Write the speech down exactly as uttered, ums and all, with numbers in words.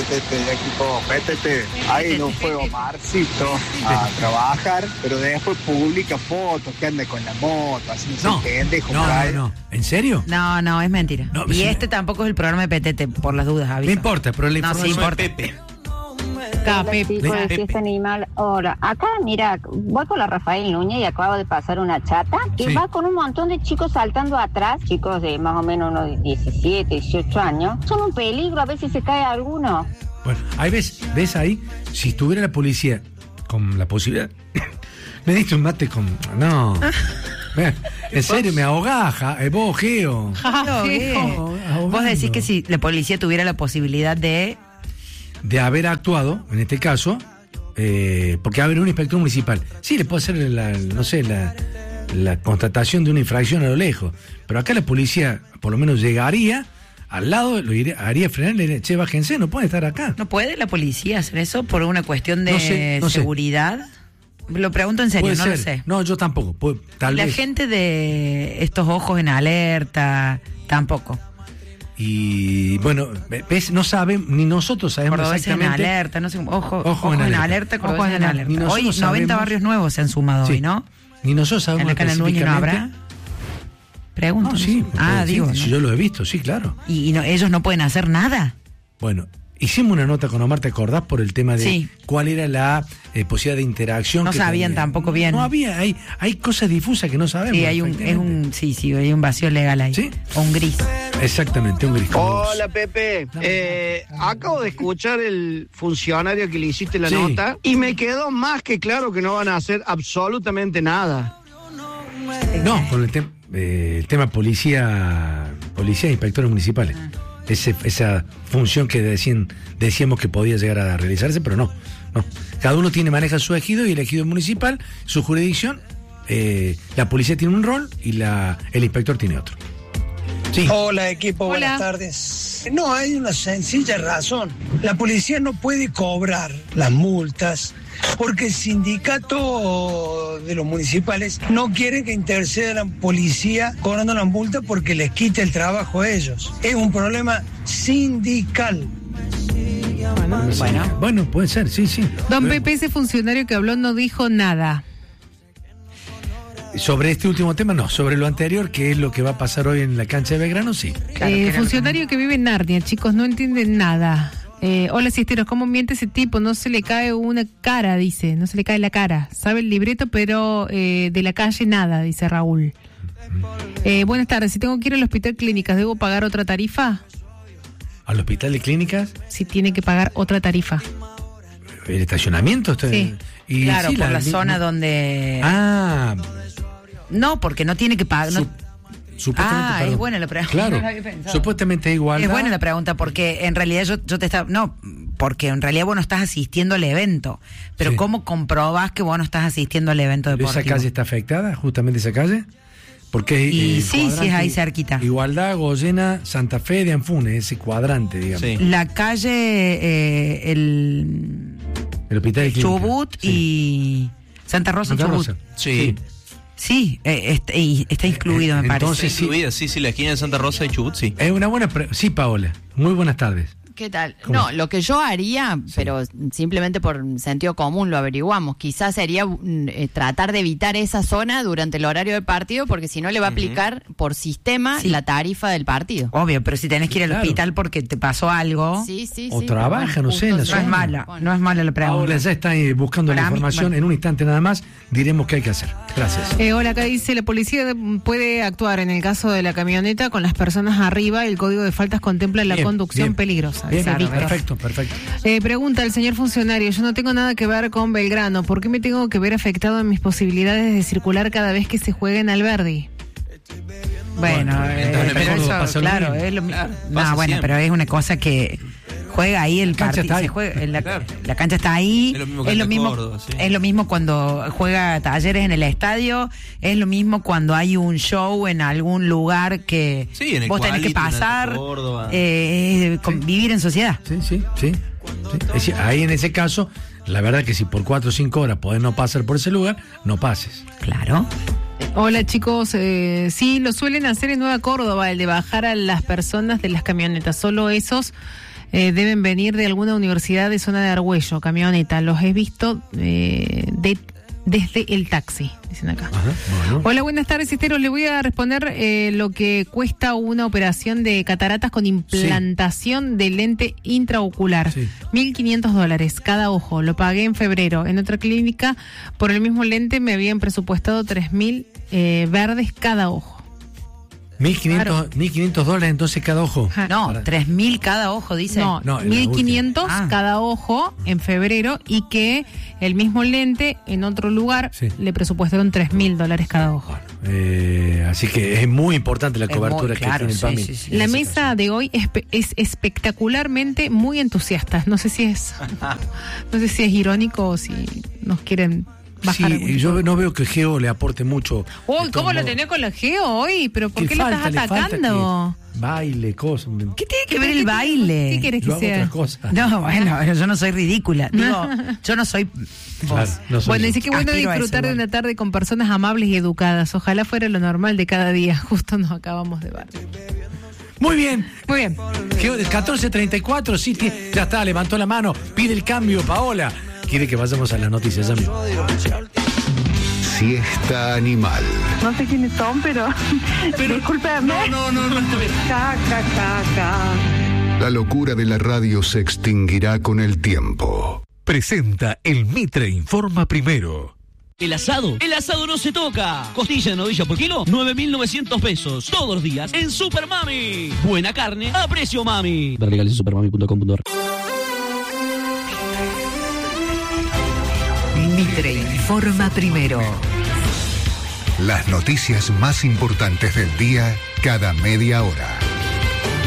T T, equipo P T T. Ahí no fue Omarcito a trabajar, pero después publica fotos que anda con la moto, así no, no se pendejo. No, no, no. ¿En serio? No, no, es mentira. No, y sí. este tampoco es el programa de P T T, por las dudas, aviso. No importa, pero la información no, sí importa. es Pepe. Hola, chicos de Fiesta Animal. Ahora, acá, mira, voy con la Rafael Núñez y acabo de pasar una chata que sí. va con un montón de chicos saltando atrás, chicos de más o menos unos diecisiete, dieciocho años. Son un peligro, a ver si se cae alguno. Bueno, ahí ves, ves ahí, si estuviera la policía con la posibilidad, me diste un mate con... No, en serio, me ahogaja, eh, vos, Geo. Vos decís que si la policía tuviera la posibilidad de... de haber actuado, en este caso, eh, porque va a haber un inspector municipal. Sí, le puede hacer, la, no sé, la, la constatación de una infracción a lo lejos, pero acá la policía por lo menos llegaría al lado, lo iría, haría frenar, le diría, che, bájense, no pueden estar acá. ¿No puede la policía hacer eso por una cuestión de no sé, no seguridad? Sé. Lo pregunto en serio, puede no ser. lo sé. No, yo tampoco, puede, tal la vez. La gente de estos ojos en alerta, tampoco. Y bueno, ves, no saben, ni nosotros sabemos Cordobeses exactamente. en alerta, no sé, ojo, ojo, ojo en en alerta, alerta, cordobeses en alerta. alerta. Hoy noventa sabemos, barrios nuevos se han sumado sí, hoy, ¿no? Ni nosotros sabemos. ¿En la Canal Núñez no habrá? Pregunto. No, sí, ah, sí, digo. Sí, ¿no? yo lo he visto, sí, claro. ¿Y, y no, ellos no pueden hacer nada? Bueno, hicimos una nota con Omar, ¿te acordás? Por el tema de sí. cuál era la eh, posibilidad de interacción. No que sabían tenía. tampoco bien. No había, hay, hay cosas difusas que no sabemos. Sí, hay un, es un, sí, sí, hay un vacío legal ahí. ¿Sí? O un gris. Exactamente, un gris. Hola, Pepe. Eh, acabo de escuchar el funcionario que le hiciste la sí. nota y me quedó más que claro que no van a hacer absolutamente nada. No, con el, te- eh, el tema policía, policía e inspectores municipales. Ah. Ese, esa función que decían, decíamos que podía llegar a realizarse, pero no, no. Cada uno tiene, maneja su ejido y el ejido municipal, su jurisdicción, eh, la policía tiene un rol y la, el inspector tiene otro. Sí. Hola, equipo, Hola. Buenas tardes. No, hay una sencilla razón. La policía no puede cobrar las multas porque el sindicato de los municipales no quiere que interceda la policía cobrando las multas porque les quite el trabajo a ellos. Es un problema sindical. Bueno, bueno. bueno, puede ser, sí, sí. Don Pepe, ese funcionario que habló no dijo nada. Sobre este último tema, no. Sobre lo anterior, que es lo que va a pasar hoy en la cancha de Belgrano, sí. Claro, eh, funcionario que... que vive en Narnia, chicos, no entienden nada. Eh, hola, siesteros, ¿cómo miente ese tipo? No se le cae una cara, dice, no se le cae la cara. Sabe el libreto, pero eh, de la calle nada, dice Raúl. Eh, buenas tardes, si tengo que ir al hospital Clínicas, ¿debo pagar otra tarifa? ¿Al hospital de Clínicas? Sí, tiene que pagar otra tarifa. ¿El estacionamiento? Está... Sí, y, claro, sí, por la, la zona no... donde... Ah... No, porque no tiene que pagar. No... Supuestamente, ah, perdón. es buena la pregunta. Claro, no supuestamente es igual. Es buena la pregunta porque en realidad yo, yo te estaba... No, porque en realidad vos no estás asistiendo al evento. Pero sí. ¿Cómo comprobás que vos no estás asistiendo al evento deportivo? ¿Esa calle está afectada, justamente esa calle? Porque y sí, sí, es ahí cerquita. Igualdad, Goyena, Santa Fe de Anfunes, ese cuadrante, digamos. Sí. La calle, eh, el... El hospital de Chubut sí. y Santa Rosa Santa y Chubut. Rosa. Sí. Sí, eh, está, está incluido, me parece. Entonces, está incluida, sí, sí, la esquina de Santa Rosa y Chubut, sí. Es una buena... Pre- sí, Paola. Muy buenas tardes. ¿Qué tal? No, lo que yo haría, sí. pero simplemente por sentido común lo averiguamos, quizás sería eh, tratar de evitar esa zona durante el horario del partido, porque si no le va a aplicar uh-huh. por sistema sí. la tarifa del partido. Obvio, pero si tenés que ir al claro. hospital porque te pasó algo... Sí, sí, o sí, trabaja, no sé, en la zona. No es mala, bueno. no es mala la pregunta. Ahora ya está buscando Para la información, mí, bueno. en un instante nada más diremos qué hay que hacer. Gracias. Eh, hola, acá dice, la policía puede actuar en el caso de la camioneta con las personas arriba, el código de faltas contempla la bien, conducción bien. peligrosa. Bien, bien, perfecto. Perfecto. Eh, pregunta el señor funcionario, yo no tengo nada que ver con Belgrano, ¿por qué me tengo que ver afectado en mis posibilidades de circular cada vez que se juegue en Alberdi? Bueno, bueno eh, pero eso, claro, es lo mismo. No, no bueno, siempre. Pero es una cosa que juega ahí el partido, se juega, la, claro. la cancha está ahí, es lo mismo, es lo mismo, Córdoba, sí. es lo mismo cuando juega Talleres en el estadio, es lo mismo cuando hay un show en algún lugar que sí, en vos tenés que pasar, eh, con, sí. vivir en sociedad. Sí, sí, sí. sí. Es decir, ahí en ese caso, la verdad que si por cuatro o cinco horas podés no pasar por ese lugar, no pases. Claro. Hola chicos, eh, sí, lo suelen hacer en Nueva Córdoba, el de bajar a las personas de las camionetas, solo esos Eh, deben venir de alguna universidad de zona de Argüello, camioneta. Los he visto eh, de, desde el taxi, dicen acá. Ajá, bueno. Hola, buenas tardes, Esteros. Le voy a responder eh, lo que cuesta una operación de cataratas con implantación sí. de lente intraocular. Sí. mil quinientos dólares cada ojo. Lo pagué en febrero. En otra clínica, por el mismo lente, me habían presupuestado tres mil eh, verdes cada ojo. mil quinientos dólares entonces cada ojo. No, Para... tres mil cada ojo, dice. No, no mil quinientos ah. cada ojo en febrero y que el mismo lente en otro lugar sí. le presupuestaron tres mil dólares cada ojo. Bueno, eh, así que es muy importante la es cobertura muy, que claro, tiene el sí, PAMI. Sí, sí, la mesa caso. de hoy es, es espectacularmente muy entusiasta. No sé si es no sé si es irónico o si nos quieren... Sí, yo no veo que Geo le aporte mucho. Uy, ¿cómo lo tenés con la Geo hoy? ¿Pero por qué falta, le estás atacando? Baile, cosas. ¿Qué tiene que ver el baile? ¿Qué querés que yo sea? Hago otras cosas. No, bueno, yo no soy ridícula. Digo, yo no soy claro, no soy bueno, dice que bueno disfrutar eso, de bueno. una tarde con personas amables y educadas. Ojalá fuera lo normal de cada día. Justo nos acabamos de ver. Muy bien. Muy bien. catorce treinta y cuatro, sí, ya está, levantó la mano, pide el cambio, Paola. Quiere que vayamos a las noticias, ya mismo. Siesta animal. No sé quiénes son, pero, pero discúlpame. No, no, no, no. Ca, ca, ca, ca. La locura de la radio se extinguirá con el tiempo. Presenta el Mitre Informa Primero. El asado, el asado no se toca. Costilla de novilla por kilo, nueve mil novecientos pesos. Todos los días en Super Mami. Buena carne a precio mami. Ver legales en supermami punto com punto a r. Mitre Informa Primero. Las noticias más importantes del día cada media hora.